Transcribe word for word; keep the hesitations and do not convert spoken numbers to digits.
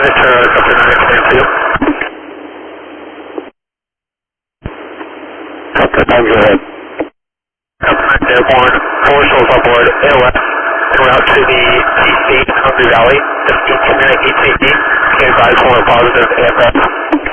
Mister Copter nine, command two. Copter nine, go ahead. Copter nine, airborne, four souls on board, A O S, en route to the T C, Hungry Valley, fifteen minute E T E, can advise for positive A F S.